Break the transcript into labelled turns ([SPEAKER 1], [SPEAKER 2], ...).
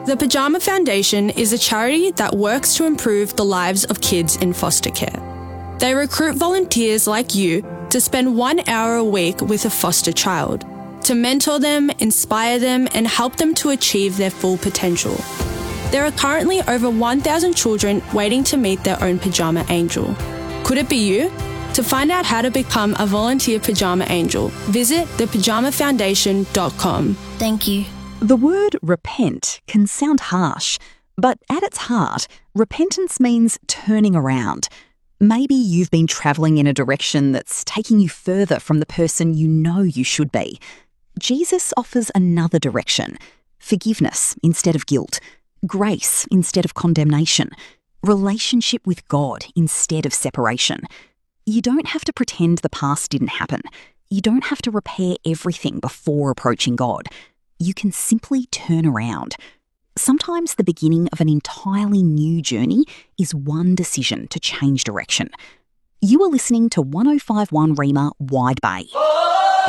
[SPEAKER 1] The Pyjama Foundation is a charity that works to improve the lives of kids in foster care. They recruit volunteers like you to spend 1 hour a week with a foster child, to mentor them, inspire them, and help them to achieve their full potential. There are currently over 1,000 children waiting to meet their own pyjama angel. Could it be you? To find out how to become a volunteer pyjama angel, visit thepyjamafoundation.com.
[SPEAKER 2] Thank you.
[SPEAKER 3] The word repent can sound harsh, but at its heart, repentance means turning around. Maybe you've been travelling in a direction that's taking you further from the person you know you should be. Jesus offers another direction: forgiveness instead of guilt, grace instead of condemnation, relationship with God instead of separation. You don't have to pretend the past didn't happen. You don't have to repair everything before approaching God. You can simply turn around. Sometimes the beginning of an entirely new journey is one decision to change direction. You are listening to 105.1 Rhema Wide Bay.